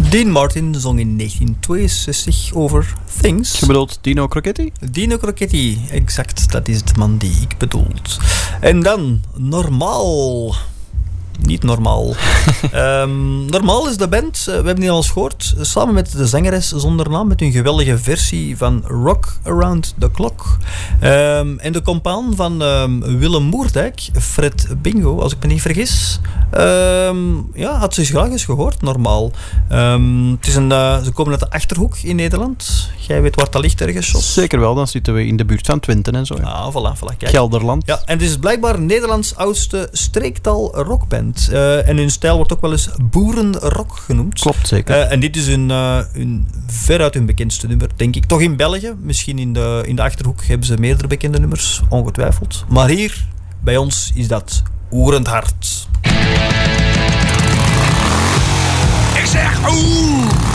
Dean Martin zong in 1962 over Things. Je bedoelt Dino Crocetti? Dino Crocetti, exact. Dat is de man die ik bedoel. En dan Normaal. Niet normaal. Normaal is de band, we hebben die al eens gehoord, samen met de zangeres zonder naam, met hun geweldige versie van Rock Around the Clock. En de compaan van Willem Moerdijk, Fred Bingo, als ik me niet vergis, had ze graag eens gehoord, Normaal. Het is ze komen uit de Achterhoek in Nederland. Jij weet waar dat ligt ergens, Jos? Zeker wel, dan zitten we in de buurt van Twente en zo. Ja. Ah, voilà, kijk. Gelderland. Ja, en het is blijkbaar Nederlands oudste streektaal rockband. En hun stijl wordt ook wel eens boerenrock genoemd. Klopt, zeker. En dit is hun veruit hun bekendste nummer, denk ik. Toch in België, misschien in de Achterhoek hebben ze meerdere bekende nummers, ongetwijfeld. Maar hier, bij ons, is dat Oerend Hart. Ik zeg oeh!